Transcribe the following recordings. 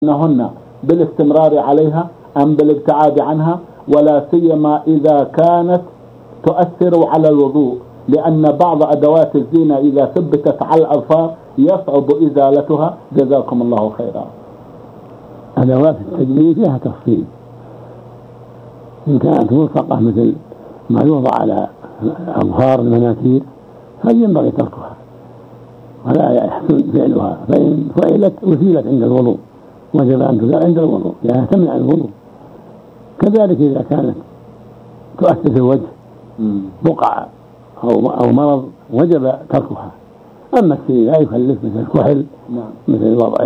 أنهن بالاستمرار عليها أم بالابتعاد عنها، ولا سيما إذا كانت تؤثر على الوضوء، لأن بعض أدوات الزينة إذا ثبتت على الأظفار يصعب إزالتها. جزاكم الله خيرا. أدوات التجميل فيها تفصيل، إن كانت ملصقة مثل ما يوضع على أظفار المناكير فينبغي تركها ولا يحسن فعلها، فإن فعلت أزيلت عند الوضوء وجب أن تزال عند الوضوء لأنها تمنع الوضوء. كذلك إذا كانت تؤثر في الوجه بقع أو مرض وجب تركها. أما الشيء لا يكلف مثل الكحل مثل وضع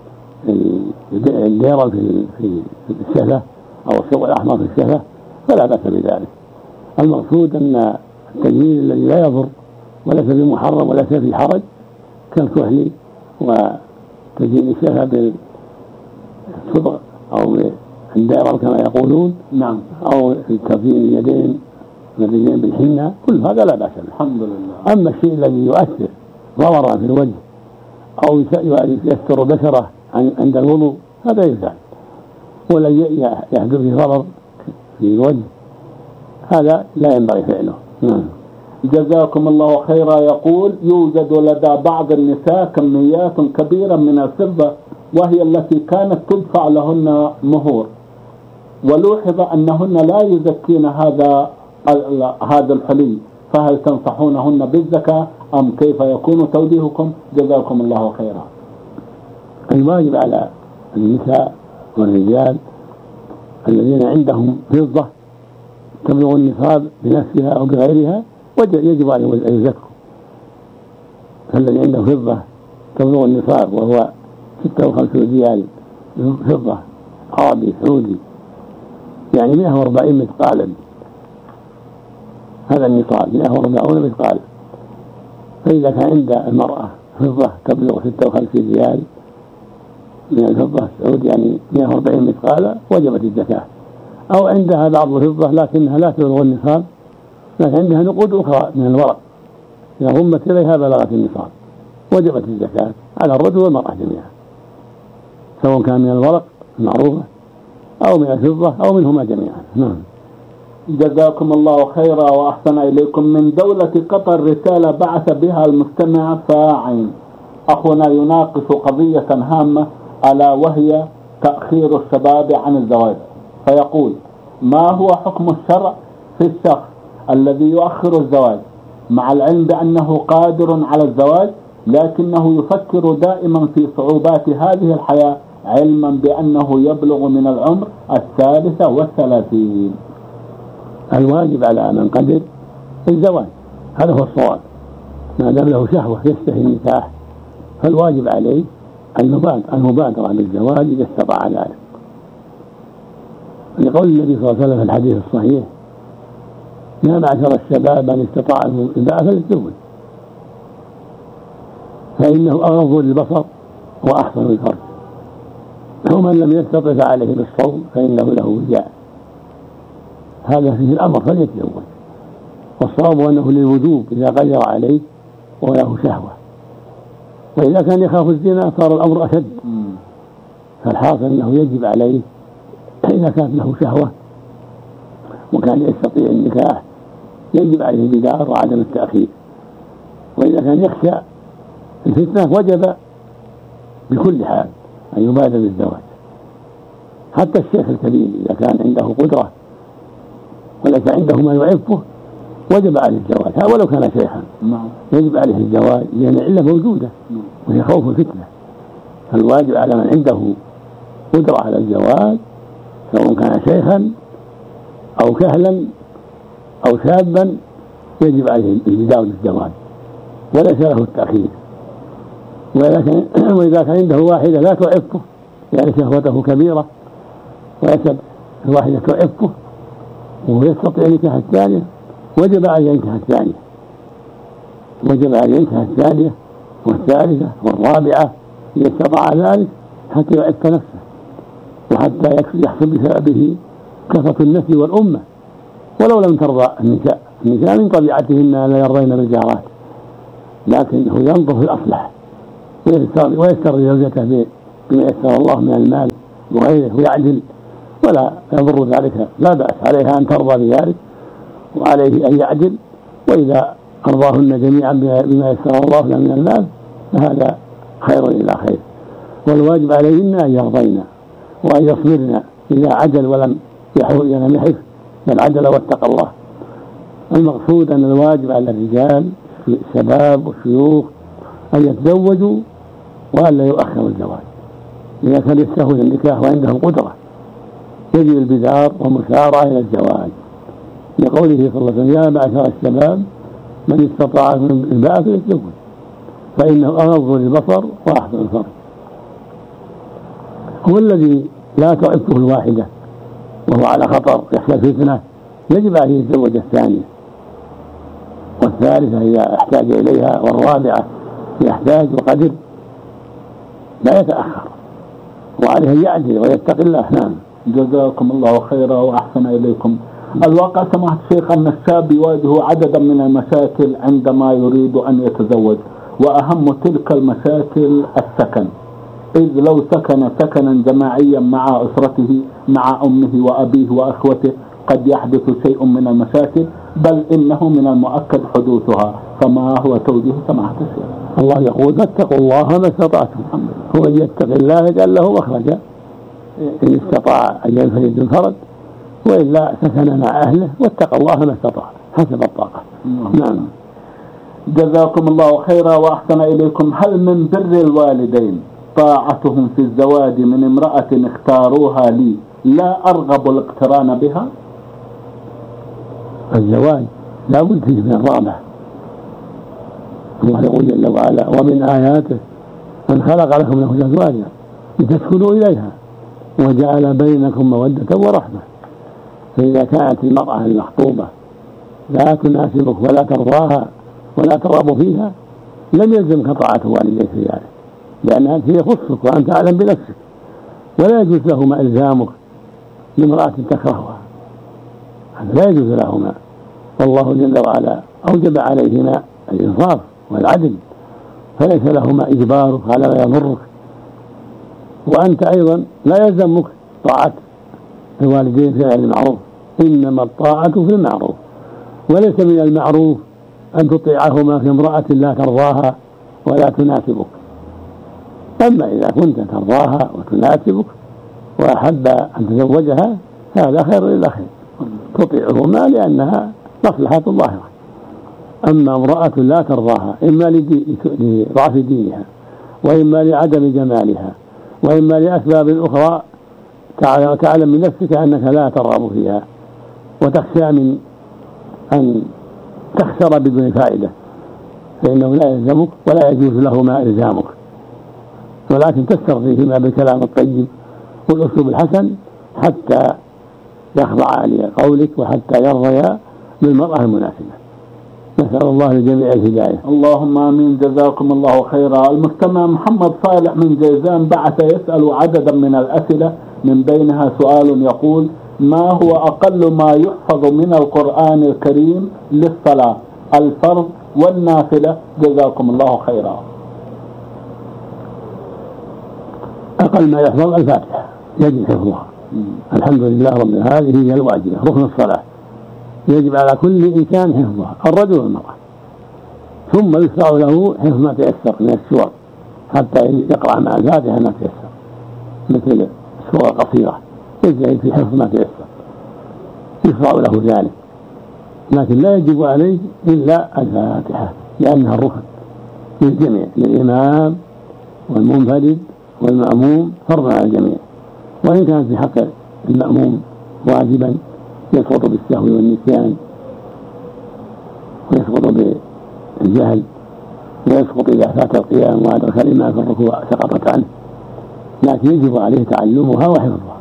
الديرة في الشفة أو الصبغ الأحمر في الشفة فلا بأس بذلك. المقصود أن التجميل الذي لا يضر وليس بمحرم وليس في حرج كالكحل وتزيين الشفة بالصبغ أو الدائرة كما يقولون أو تزيين اليدين والرجلين بالحنة، كل هذا لا بأس به الحمد لله. أما الشيء الذي يؤثر ضررا في الوجه أو يستر بشرة عند الوضوء هذا يزال، ولن يحدث به ضرر في الوجه هذا لا ينبغي فعله. جزاكم الله خيرا. يقول: يوجد لدى بعض النساء كميات كبيرة من الفضة وهي التي كانت تدفع لهن مهور، ولوحظ أنهن لا يزكين هذا الحلي، فهل تنصحونهن بالزكاة أم كيف يكون توجيهكم؟ جزاكم الله خيرا. الواجب على النساء والرجال الذين عندهم فضة تبلغ النصاب بنفسها أو بغيرها يجب أن يزكوا. فالذي عنده فضة تبلغ النصاب وهو 56 ريال فضة عربي سعودي يعني 140 مثقالا، هذا النصاب 140 مثقالا. فإذا كان عند المرأة فضة تبلغ 56 ريال من الفضة السعودي يعني 140 مثقالا وجبت الزكاة. أو عندها بعض الفضة لكنها لا تبلغ النصاب لكن عندها نقود أخرى من الورق إذا ضمت إليها بلغت النصاب وجبت الزكاة على الرجل والمرأة جميعا، سواء كان من الورق المعروفة أو من الفضة أو منهما جميعا. جزاكم الله خيرا وأحسن إليكم. من دولة قطر رسالة بعث بها المستمع فاعل أخونا يناقش قضية هامة ألا وهي تأخير الشباب عن الزواج، فيقول: ما هو حكم الشرع في الشخص الذي يؤخر الزواج مع العلم بأنه قادر على الزواج لكنه يفكر دائما في صعوبات هذه الحياة علما بأنه يبلغ من العمر 33؟ الواجب على من قدر الزواج، هذا هو الصواب، ما دام له شهوة يشتهي النكاح فالواجب عليه المبادرة بالزواج إذا استطاع ذلك، لقول النبي صلى الله عليه وسلم في الحديث الصحيح: يا معشر الشباب من استطاع الباءة فليتزوج فإنه أغض للبصر وأحسن للفرج، ومن لم يستطع فعليه بالصوم فإنه له وجاء. هذا فيه الأمر فليتزوج، والصواب أنه للوجوب إذا قدر عليه وله شهوة، وإذا كان يخاف الزنا صار الأمر أشد. فالحاصل أنه يجب عليه إذا كانت له شهوة وكان يستطيع النكاح يجب عليه البدار وعدم التأخير، وإذا كان يخشى الفتنة وجب بكل حال أن يبادر بالزواج. حتى الشيخ الكبير إذا كان عنده قدرة وليس عنده ما يعفه وجب عليه الزواج ولو كان شيخا، يجب عليه الزواج لأن العلة موجودة وهي خوف الفتنة. فالواجب على من عنده قدرة على الزواج سواء كان شيخا أو كهلا أو شابا يجب عليه البدار بالزواج وليس له التأخير. وإذا كان عنده واحدة لا تعفه يعني شهوته كبيرة ويسب الواحدة تعفه ويستطيع نكاح الثانية وجب عليه ينكح الثانية، وجب عليه ينكح الثانية والثالثة والرابعة إذا استطاع ذلك حتى يعف نفسه وحتى يحصل بسببه كثرة النسل والأمة، ولو لم ترضى النساء من طبيعتهن لا يرضين بالجارات، لكنه ينظر في الأصلح ويسترضي زوجته بما يسر الله من المال وغيره ويعدل، ولا يضر ذلك، لا بأس عليها أن ترضى بذلك وعليه أن يعدل، وإذا أرضاهن جميعا بما يسر الله لها من المال فهذا خير إلى خير. والواجب عليهن أن يرضين وأن يصبرن إذا عدل ولم يحف، بل عدل واتقى الله. المقصود أن الواجب على الرجال الشباب والشيوخ أن يتزوجوا وأن لا يؤخروا الزواج إذا كان يستهون النكاح وعندهم قدرة، يجب البذار والمسارعة إلى الزواج، لقوله صلى الله عليه وسلم: يا معشر الشباب من استطاع منكم الباءة فليتزوج فإنه أغض للبصر وأحسن الفرج. هو الذي لا تعفه الواحدة وهو على خطر يخشى الفتنة يجب عليه يتزوج الثانية والثالثة إذا احتاج إليها، والرابعة يحتاج وقدر لا يتأخر، وعليه أن يعدل ويتقي الله. نعم. جزاكم الله خيرا وأحسن إليكم. الواقع سماحة الشيخ أن الشاب يواجه عددا من المشاكل عندما يريد أن يتزوج، وأهم تلك المشاكل السكن، إذ لو سكن سكنا جماعيا مع أسرته مع أمه وأبيه وأخوته قد يحدث شيء من المشاكل، بل إنه من المؤكد حدوثها، فما هو توجيه سماحة الشيخ؟ الله يقول: فاتقوا الله ما استطعتم. هو أن يتقي الله يجعل له مخرجا، إن استطاع أن ينفرد انفرد، وإلا سكن مع أهله واتقى الله ما استطاع حسب الطاقة. نعم. جزاكم الله خيرا وأحسن إليكم. هل من بر الوالدين طاعتهم في الزواج من امرأة اختاروها لي لا أرغب الاقتران بها؟ الزواج لا بد فيه من الرغبة. الله يقول جل وعلا: ومن آياته أن خلق لكم من أزواجا لتسكنوا إليها وجعل بينكم مودة ورحمة. فإذا كانت المرأة المخطوبة لا تناسبك ولا ترضاها ولا ترغب فيها لم يلزمك طاعة والديك في ذلك، لأنها هي خصك وأنت أعلم بنفسك، ولا يجوز لهما إلزامك لامرأة تكرهها، هذا لا يجوز لهما. والله جل وعلا أوجب عليهما الإنصاف والعدل، فليس لهما إجبارك على ما يضرك، وأنت أيضا لا يلزمك طاعة الوالدين في المعروف، إنما الطاعة في المعروف، وليس من المعروف أن تطيعهما في امرأة لا ترضاها ولا تناسبك. أما إذا كنت ترضاها وتناسبك وأحب أن تزوجها هذا خير إلى خير، تطيعهما لأنها مصلحة ظاهرة. أما امرأة لا ترضاها إما لضعف دينها وإما لعدم جمالها وإما لأسباب أخرى تعلم من نفسك أنك لا ترغب فيها وتخشى من أن تخسر بدون فائدة، فإنه لا يلزمك ولا يجوز لهما إلزامك، ولكن تسترضيهما بالكلام الطيب والأسلوب الحسن حتى يخضعا لقولك وحتى يرضيا بالمرأة المناسبة. نسأل الله لجميع الهداية. اللهم آمين. جزاكم الله خيرا. المستمع محمد صالح من جيزان بعث يسأل عددا من الأسئلة، من بينها سؤال يقول: ما هو أقل ما يحفظ من القرآن الكريم للصلاة، الفرض والنافلة؟ جزاكم الله خيرا. أقل ما يحفظ الفاتحة، يجب حفظها. الحمد لله رب العالمين، هذه هي الواجبة، ركن الصلاة، يجب على كل إنسان حفظها، الرجل والمرأة، ثم يشرع له حفظ ما تيسر من السور حتى يقرأ مع الفاتحة ما تيسر، مثل السور القصيرة يجب في حفظ ما تيسر، يشرع له ذلك، لكن لا يجب عليه إلا الفاتحة لأنها الركن للجميع، للإمام والمنفرد والمأموم فرض على الجميع، وإن كانت في حق المأموم واجبا يسقط بالسهو والنسيان ويسقط بالجهل ويسقط إذا فات القيام وأدرك الإمام في الركوع سقطت عنه، لكن يجب عليه تعلمها وحفظها.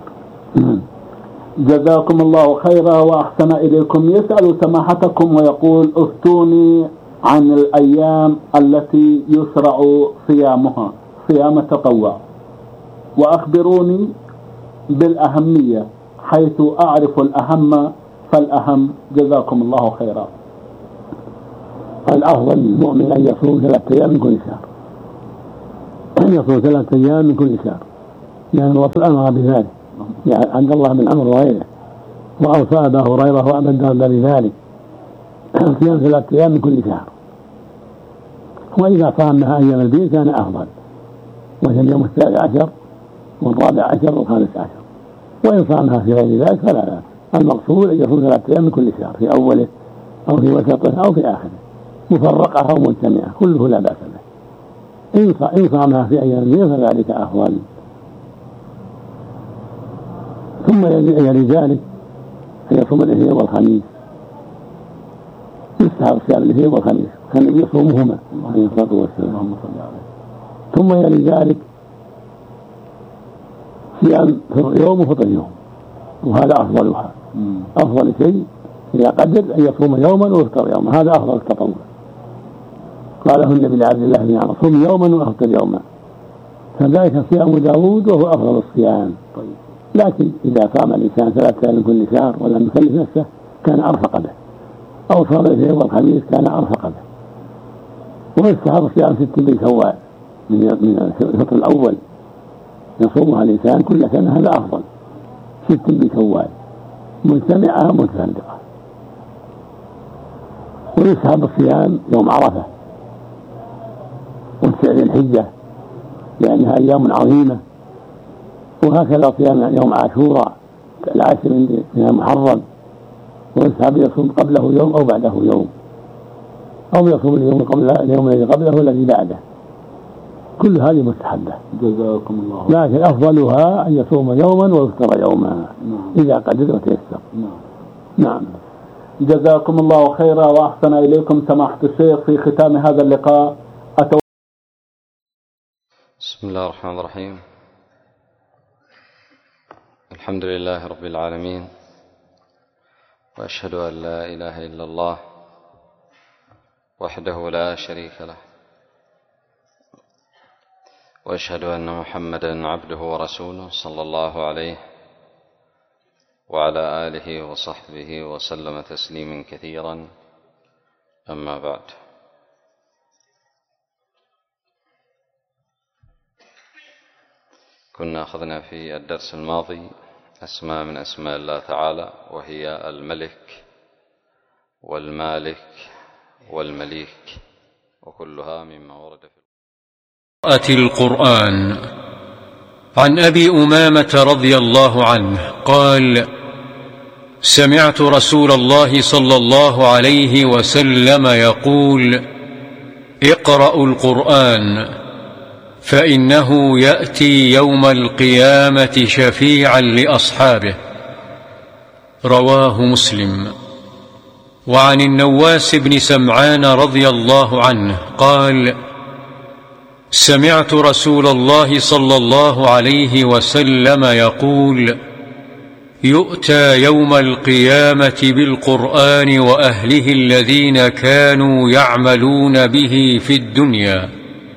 جزاكم الله خيرا وأحسن إليكم. يسأل سماحتكم ويقول: افتوني عن الأيام التي يشرع صيامها صيام التطوع، وأخبروني بالأهمية حيث أعرف الأهم فالأهم. جزاكم الله خيرا. الأفضل للمؤمن أن يصوم 3 أيام من كل شهر، يصوم 3 أيام من كل شهر، لأن الرسول أمر بذلك عبد الله بن عمرو وغيره، وأوصى أبا هريرة وأبا الدرداء بذلك، صيام 3 أيام من كل شهر. وإذا صامها أيام البيض كان أفضل، وهي اليوم 13 و14 و15. وإن صامها في غير ذلك فلا بأس. المقصود أن يصوم 3 أيام من كل شهر، في أوله أو في وسطه أو في آخره، مفرقة أو مجتمعة، كله لا بأس به. إن صامها في أيام البيض فذلك أفضل. ثم يلي ذلك أن يصوم الاثنين والخميس، يستحب صيام الاثنين والخميس، كان يصومهما عليه الصلاة والسلام. ثم يلي ذلك صيام يوم وفطر يوم، وهذا أفضلها. أفضل شيء إذا قدر أن يصوم يوما ويفطر يوما، هذا أفضل التطوع. قاله النبي لعبد الله بن عمرو: صم يوما وافطر يوما. فذلك صيام داود وهو أفضل الصيام. لكن إذا صام الإنسان 3 أيام من كل شهر ولم يكلف نفسه كان أرفق به، أو صام الاثنين والخميس كان أرفق به. ويستحب صيام 6 من شوال من الفطر الأول يصومها الإنسان كل سنة، هذا أفضل. 6 من شوال مجتمعة متفرقة. ويستحب الصيام يوم عرفة و9 ذي الحجة لأنها أيام عظيمة، وهكذا صيام يوم عاشوراء 10 من المحرم. ويستحب يصوم قبله يوم أو بعده يوم، أو يصوم اليوم الذي قبله الذي بعده. كل هذه مستحبة. جزاكم الله. لكن أفضلها أن يصوم يوما ويفطر يوما إذا قدر وتيسر. نعم. جزاكم الله خيرا وأحسن إليكم سماحة الشيخ. في ختام هذا اللقاء بسم الله الرحمن الرحيم. الحمد لله رب العالمين، وأشهد أن لا إله إلا الله وحده لا شريك له، وأشهد أن محمدا عبده ورسوله صلى الله عليه وعلى آله وصحبه وسلم تسليما كثيرا. أما بعد، كنا أخذنا في الدرس الماضي أسماء من أسماء الله تعالى، وهي الملك والمالك والمليك، وكلها مما ورد في قراءة القرآن. عن أبي أمامة رضي الله عنه قال: سمعت رسول الله صلى الله عليه وسلم يقول: اقرأوا القرآن فإنه يأتي يوم القيامة شفيعا لأصحابه. رواه مسلم. وعن النواس بن سمعان رضي الله عنه قال: سمعت رسول الله صلى الله عليه وسلم يقول: يؤتى يوم القيامة بالقرآن وأهله الذين كانوا يعملون به في الدنيا،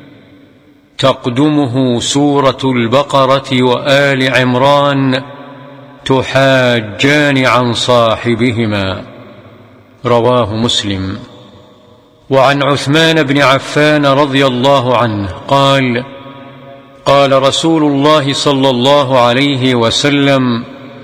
تقدمه سورة البقرة وآل عمران تحاجان عن صاحبهما. رواه مسلم. وعن عثمان بن عفان رضي الله عنه قال: قال رسول الله صلى الله عليه وسلم: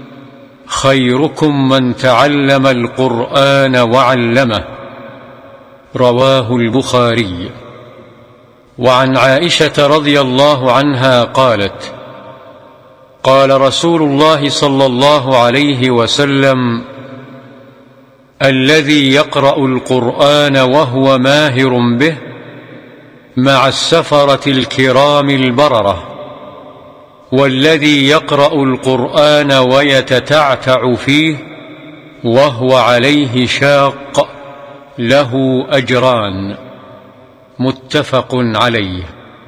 خيركم من تعلم القرآن وعلمه. رواه البخاري. وعن عائشة رضي الله عنها قالت: قال رسول الله صلى الله عليه وسلم: الذي يقرأ القرآن وهو ماهر به مع السفرة الكرام البررة، والذي يقرأ القرآن ويتتعتع فيه وهو عليه شاق له أجران. متفق عليه.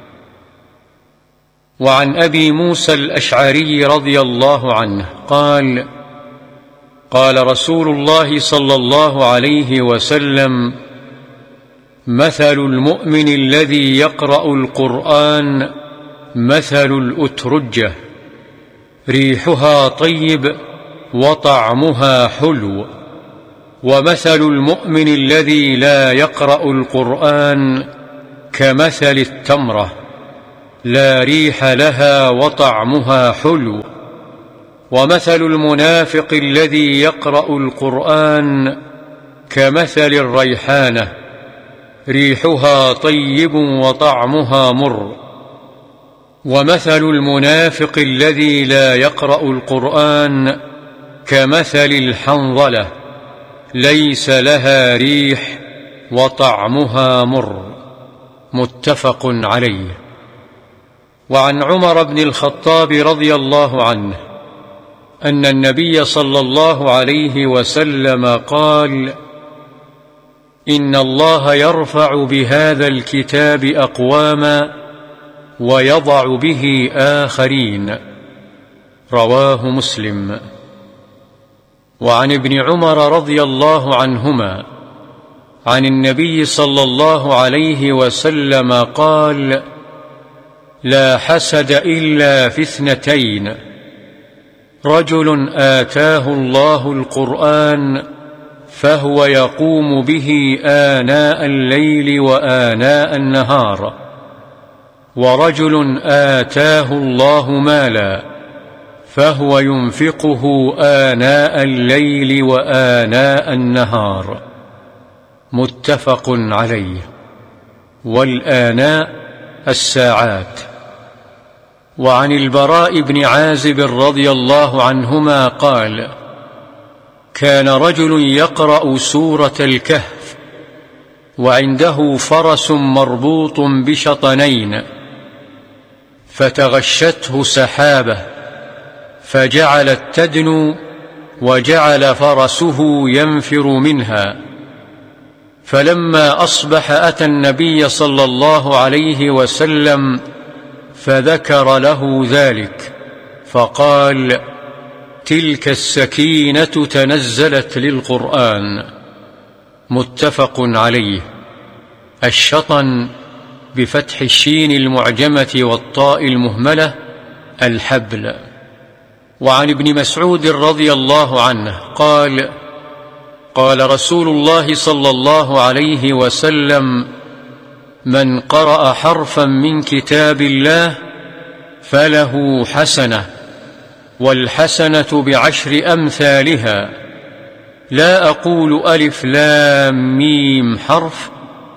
وعن أبي موسى الأشعري رضي الله عنه قال: قال رسول الله صلى الله عليه وسلم: مثل المؤمن الذي يقرأ القرآن مثل الأترجة، ريحها طيب وطعمها حلو. ومثل المؤمن الذي لا يقرأ القرآن كمثل التمرة، لا ريح لها وطعمها حلو. ومثل المنافق الذي يقرأ القرآن كمثل الريحانة، ريحها طيب وطعمها مر. ومثل المنافق الذي لا يقرأ القرآن كمثل الحنظلة، ليس لها ريح وطعمها مر. متفق عليه. وعن عمر بن الخطاب رضي الله عنه أن النبي صلى الله عليه وسلم قال: إن الله يرفع بهذا الكتاب أقواما ويضع به آخرين. رواه مسلم. وعن ابن عمر رضي الله عنهما عن النبي صلى الله عليه وسلم قال: لا حسد إلا في اثنتين: رجل آتاه الله القرآن فهو يقوم به آناء الليل وآناء النهار، ورجل آتاه الله مالا فهو ينفقه آناء الليل وآناء النهار. متفق عليه. والآناء الساعات. وعن البراء بن عازب رضي الله عنهما قال: كان رجل يقرأ سورة الكهف وعنده فرس مربوط بشطنين، فتغشته سحابة فجعلت تدنو وجعل فرسه ينفر منها. فلما أصبح أتى النبي صلى الله عليه وسلم فذكر له ذلك، فقال: تلك السكينة تنزلت للقرآن. متفق عليه. الشطن بفتح الشين المعجمة والطاء المهملة الحبل. وعن ابن مسعود رضي الله عنه قال: قال رسول الله صلى الله عليه وسلم: من قرأ حرفا من كتاب الله فله حسنة، والحسنة بعشر أمثالها. لا أقول ألف لام ميم حرف،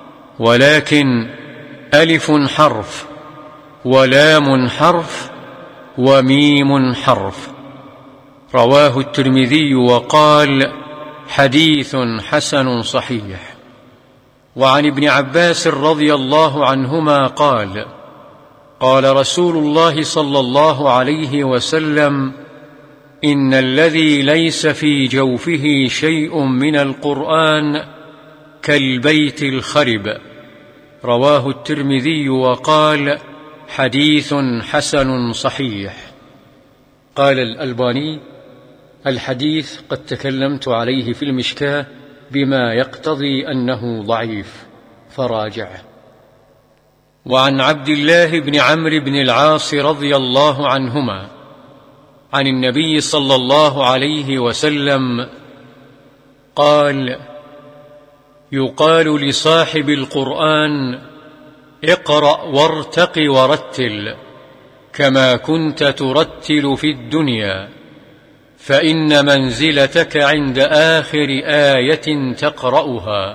ولكن ألف حرف ولام حرف وميم حرف. رواه الترمذي وقال: حديث حسن صحيح. وعن ابن عباس رضي الله عنهما قال: قال رسول الله صلى الله عليه وسلم: إن الذي ليس في جوفه شيء من القرآن كالبيت الخرب. رواه الترمذي وقال: حديث حسن صحيح. قال الألباني: الحديث قد تكلمت عليه في المشكاة بما يقتضي أنه ضعيف، فراجعه. وعن عبد الله بن عمرو بن العاص رضي الله عنهما عن النبي صلى الله عليه وسلم قال: يقال لصاحب القرآن: اقرأ وارتق ورتل كما كنت ترتل في الدنيا، فإن منزلتك عند آخر آية تقرأها.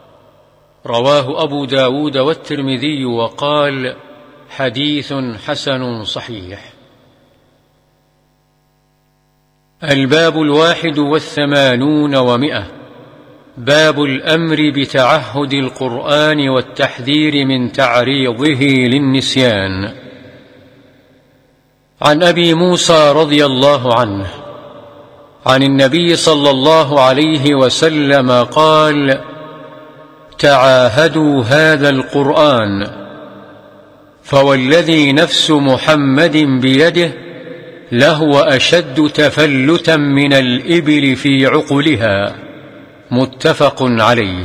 رواه أبو داود والترمذي وقال: حديث حسن صحيح. الباب 81 و100. باب الأمر بتعهد القرآن والتحذير من تعريضه للنسيان. عن أبي موسى رضي الله عنه عن النبي صلى الله عليه وسلم قال: تعاهدوا هذا القرآن، فوالذي نفس محمد بيده لهو أشد تفلتا من الإبل في عقلها. متفق عليه.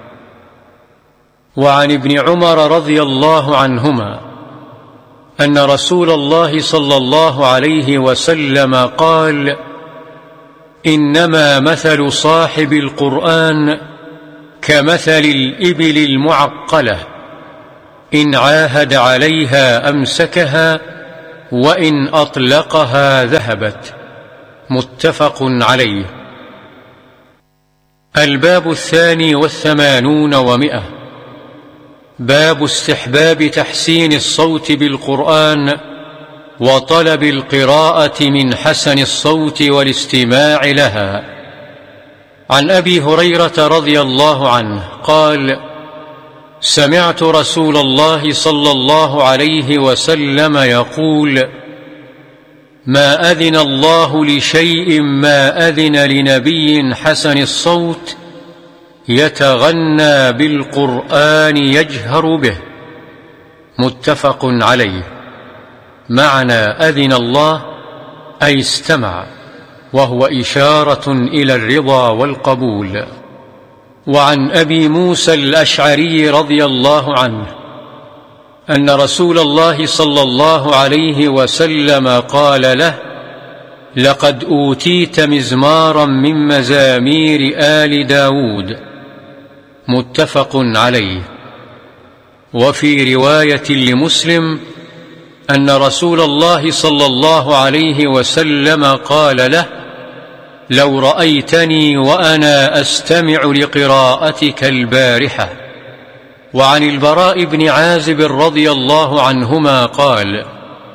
وعن ابن عمر رضي الله عنهما أن رسول الله صلى الله عليه وسلم قال: إنما مثل صاحب القرآن كمثل الإبل المعقلة، إن عاهد عليها أمسكها وإن أطلقها ذهبت. متفق عليه. الباب 82 و100. باب استحباب تحسين الصوت بالقرآن وطلب القراءة من حسن الصوت والاستماع لها. عن أبي هريرة رضي الله عنه قال: سمعت رسول الله صلى الله عليه وسلم يقول: ما أذن الله لشيء ما أذن لنبي حسن الصوت يتغنى بالقرآن يجهر به. متفق عليه. معنى أذن الله أي استمع، وهو إشارة إلى الرضا والقبول. وعن أبي موسى الأشعري رضي الله عنه أن رسول الله صلى الله عليه وسلم قال له: لقد أوتيت مزمارا من مزامير آل داود. متفق عليه. وفي رواية لمسلم أن رسول الله صلى الله عليه وسلم قال له: لو رأيتني وأنا أستمع لقراءتك البارحة. وعن البراء بن عازب رضي الله عنهما قال: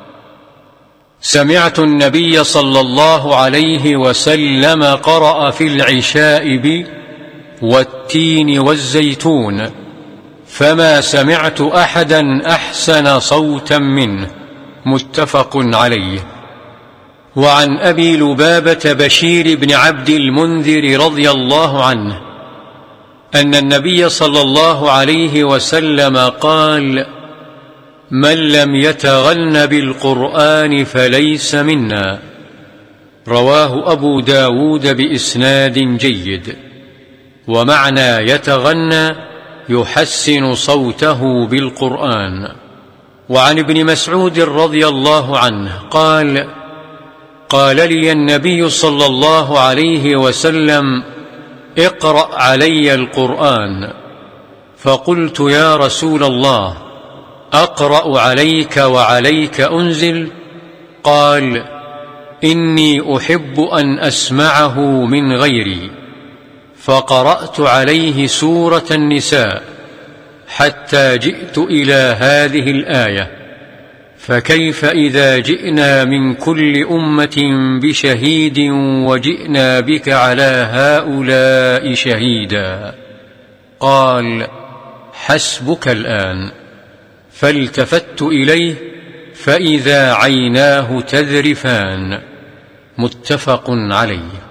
سمعت النبي صلى الله عليه وسلم قرأ في العشاء بي والتين والزيتون، فما سمعت أحدا أحسن صوتا منه. متفق عليه. وعن أبي لبابة بشير بن عبد المنذر رضي الله عنه أن النبي صلى الله عليه وسلم قال: من لم يتغن بالقرآن فليس منا. رواه أبو داود بإسناد جيد. ومعنى يتغنى يحسن صوته بالقرآن. وعن ابن مسعود رضي الله عنه قال: قال لي النبي صلى الله عليه وسلم: اقرأ علي القرآن. فقلت: يا رسول الله، أقرأ عليك وعليك أنزل؟ قال: إني أحب أن أسمعه من غيري. فقرأت عليه سورة النساء حتى جئت إلى هذه الآية: فكيف إذا جئنا من كل أمة بشهيد وجئنا بك على هؤلاء شهيدا. قال: حسبك الآن. فالتفت إليه فإذا عيناه تذرفان. متفق عليه.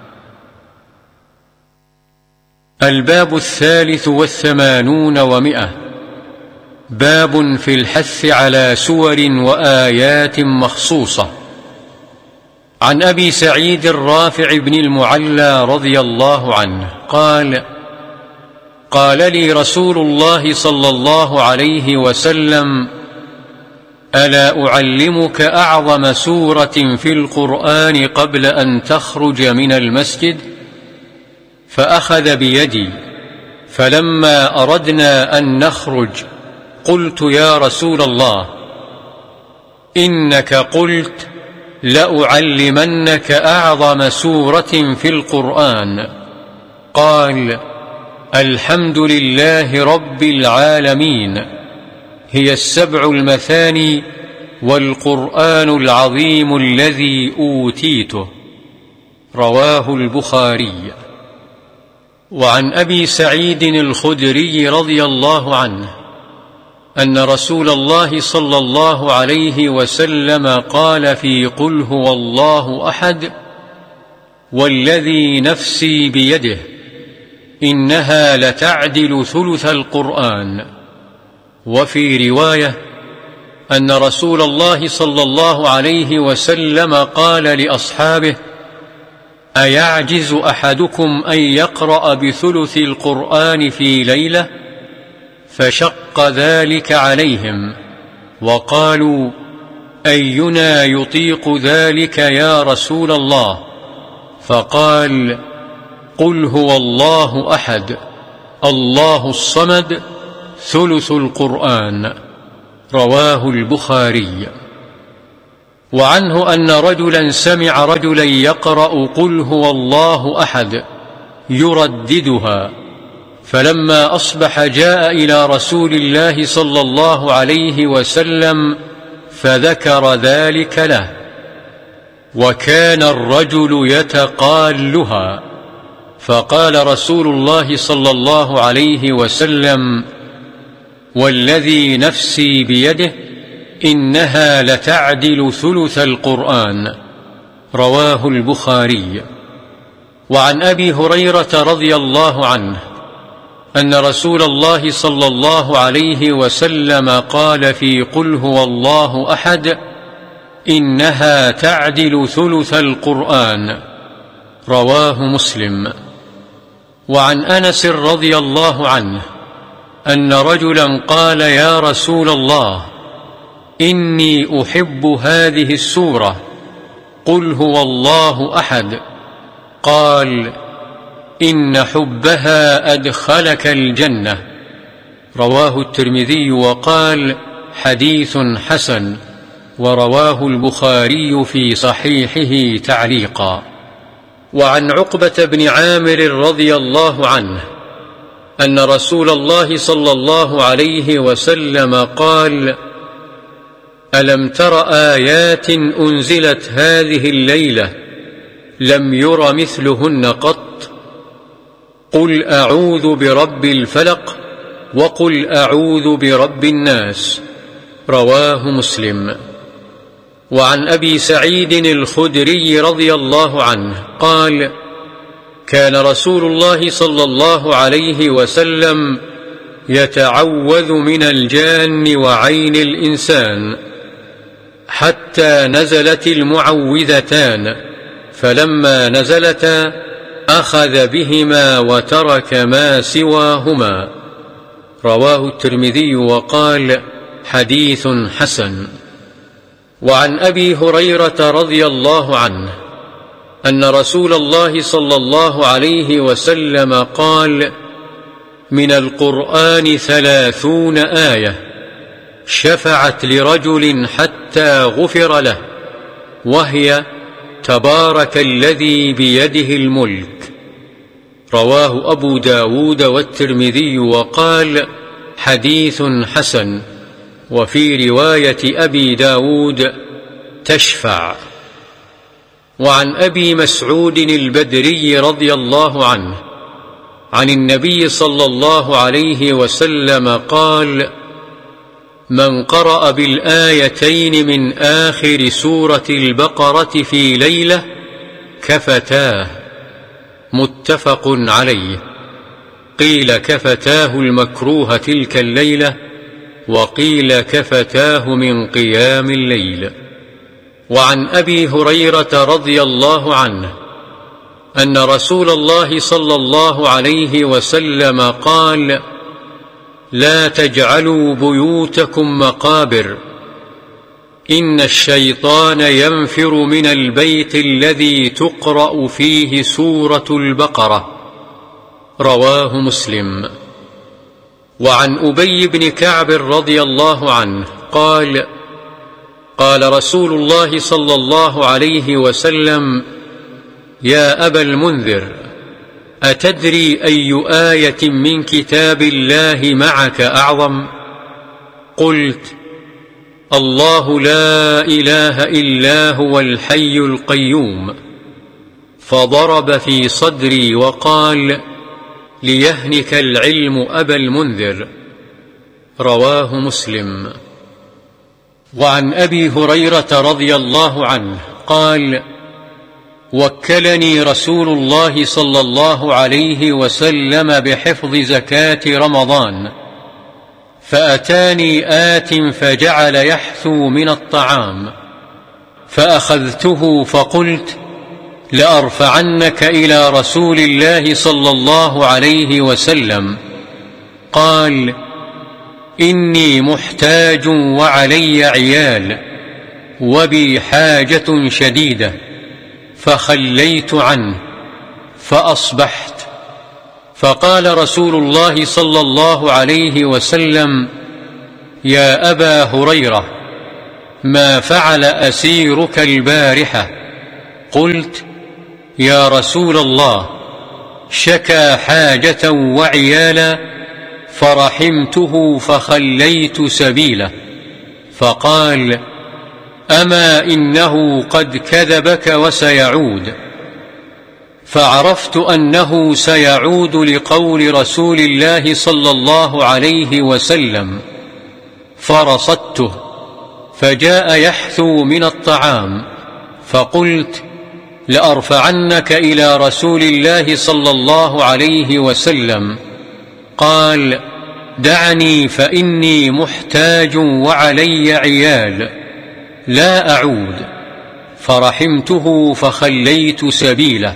الباب 83 و100. باب في الحث على سور وآيات مخصوصة. عن أبي سعيد الرافع بن المعلى رضي الله عنه قال: قال لي رسول الله صلى الله عليه وسلم: ألا أعلمك أعظم سورة في القرآن قبل أن تخرج من المسجد؟ فأخذ بيدي، فلما أردنا أن نخرج قلت: يا رسول الله، إنك قلت لأعلمنك أعظم سورة في القرآن. قال: الحمد لله رب العالمين، هي السبع المثاني والقرآن العظيم الذي أوتيته. رواه البخاري. وعن أبي سعيد الخدري رضي الله عنه أن رسول الله صلى الله عليه وسلم قال في قل هو الله أحد: والذي نفسي بيده إنها لتعدل ثلث القرآن. وفي رواية أن رسول الله صلى الله عليه وسلم قال لأصحابه: أيعجز أحدكم أن يقرأ بثلث القرآن في ليلة؟ فشق ذلك عليهم، وقالوا: أينا يطيق ذلك يا رسول الله؟ فقال: قل هو الله أحد الله الصمد ثلث القرآن. رواه البخاري. وعنه أن رجلا سمع رجلا يقرأ قل هو الله أحد يرددها، فلما أصبح جاء إلى رسول الله صلى الله عليه وسلم فذكر ذلك له، وكان الرجل يتقالها، فقال رسول الله صلى الله عليه وسلم: والذي نفسي بيده إنها لتعدل ثلث القرآن. رواه البخاري. وعن أبي هريرة رضي الله عنه أن رسول الله صلى الله عليه وسلم قال في قل هو الله أحد: إنها تعدل ثلث القرآن. رواه مسلم. وعن أنس رضي الله عنه أن رجلا قال: يا رسول الله، إني أحب هذه السورة، قل هو الله أحد. قال: إن حبها أدخلك الجنة. رواه الترمذي وقال: حديث حسن. ورواه البخاري في صحيحه تعليقا. وعن عقبة بن عامر رضي الله عنه أن رسول الله صلى الله عليه وسلم قال: ألم تر آيات أنزلت هذه الليلة لم ير مثلهن قط؟ قل أعوذ برب الفلق، وقل أعوذ برب الناس. رواه مسلم. وعن أبي سعيد الخدري رضي الله عنه قال: كان رسول الله صلى الله عليه وسلم يتعوذ من الجان وعين الإنسان حتى نزلت المعوذتان، فلما نزلتا أخذ بهما وترك ما سواهما. رواه الترمذي وقال: حديث حسن. وعن أبي هريرة رضي الله عنه أن رسول الله صلى الله عليه وسلم قال: من القرآن 30 آية شفعت لرجل حتى غفر له، وهي: تبارك الذي بيده الملك. رواه أبو داود والترمذي وقال: حديث حسن. وفي رواية أبي داود: تشفع. وعن أبي مسعود البدري رضي الله عنه عن النبي صلى الله عليه وسلم قال: من قرأ بالآيتين من آخر سورة البقرة في ليلة كفتاه. متفق عليه. قيل كفتاه المكروه تلك الليلة، وقيل كفتاه من قيام الليل. وعن أبي هريرة رضي الله عنه أن رسول الله صلى الله عليه وسلم قال: لا تجعلوا بيوتكم مقابر، إن الشيطان ينفر من البيت الذي تقرأ فيه سورة البقرة. رواه مسلم. وعن أبي بن كعب رضي الله عنه قال: قال رسول الله صلى الله عليه وسلم: يا أبا المنذر، أتدري أي آية من كتاب الله معك أعظم؟ قلت: الله لا إله إلا هو الحي القيوم. فضرب في صدري وقال: ليهنك العلم أبا المنذر. رواه مسلم. وعن أبي هريرة رضي الله عنه قال: وكلني رسول الله صلى الله عليه وسلم بحفظ زكاة رمضان، فأتاني آت فجعل يحثو من الطعام، فأخذته فقلت: لأرفعنك إلى رسول الله صلى الله عليه وسلم. قال: إني محتاج وعلي عيال وبي حاجة شديدة، فخليت عنه فأصبحت. فقال رسول الله صلى الله عليه وسلم: يا أبا هريرة ما فعل أسيرك البارحة؟ قلت يا رسول الله شكى حاجة وعيالا فرحمته فخليت سبيله. فقال أما إنه قد كذبك وسيعود. فعرفت أنه سيعود لقول رسول الله صلى الله عليه وسلم فرصدته، فجاء يحثو من الطعام، فقلت لأرفعنك إلى رسول الله صلى الله عليه وسلم. قال دعني فإني محتاج وعلي عيال لا أعود. فرحمته فخليت سبيله.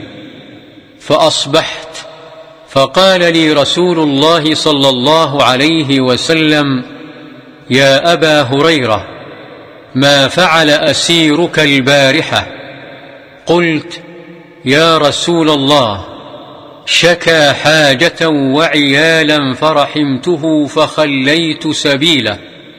فأصبحت فقال لي رسول الله صلى الله عليه وسلم يا أبا هريرة ما فعل أسيرك البارحة؟ قلت يا رسول الله شكى حاجة وعيالا فرحمته فخليت سبيله.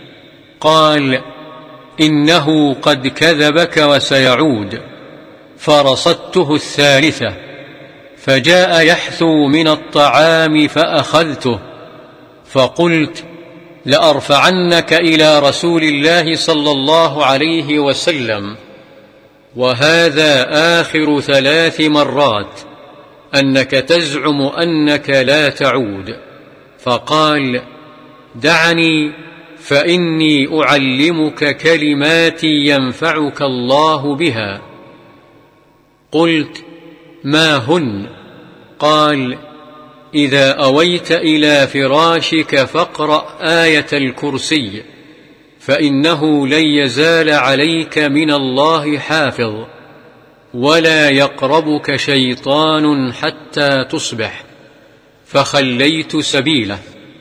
قال إنه قد كذبك وسيعود. فرصدته الثالثة، فجاء يحثو من الطعام فأخذته، فقلت لأرفعنك إلى رسول الله صلى الله عليه وسلم. وهذا آخر 3 مرات أنك تزعم أنك لا تعود. فقال دعني فإني أعلمك كلمات ينفعك الله بها. قلت ما هن؟ قال إذا أويت إلى فراشك فاقرأ آية الكرسي، فإنه لن يزال عليك من الله حافظ، ولا يقربك شيطان حتى تصبح. فخليت سبيله.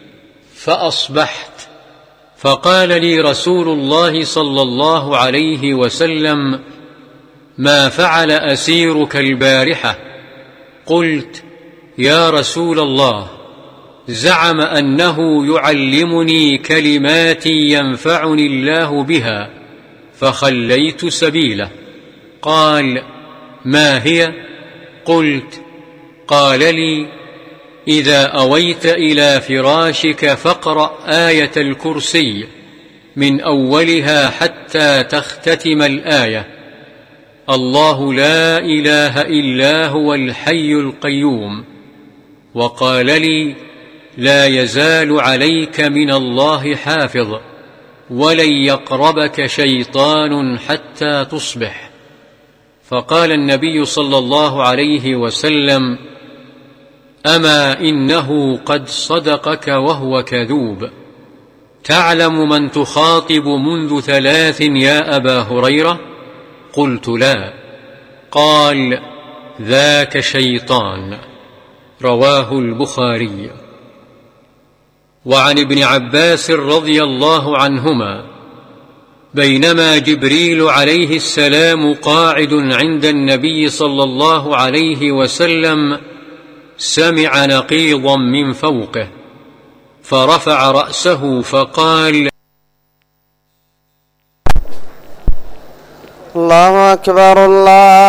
فأصبحت فقال لي رسول الله صلى الله عليه وسلم ما فعل أسيرك البارحة؟ قلت يا رسول الله زعم أنه يعلمني كلمات ينفعني الله بها، فخليت سبيله. قال ما هي؟ قلت قال لي إذا أويت إلى فراشك فاقرأ آية الكرسي من أولها حتى تختتم الآية الله لا إله إلا هو الحي القيوم. وقال لي لا يزال عليك من الله حافظ، ولن يقربك شيطان حتى تصبح. فقال النبي صلى الله عليه وسلم أما إنه قد صدقك وهو كذوب. تعلم من تخاطب منذ 3 يا أبا هريرة؟ قلت لا. قال ذاك شيطان. رواه البخاري. وعن ابن عباس رضي الله عنهما بينما جبريل عليه السلام قاعد عند النبي صلى الله عليه وسلم سمع نقيضا من فوقه، فرفع رأسه فقال الله أكبر الله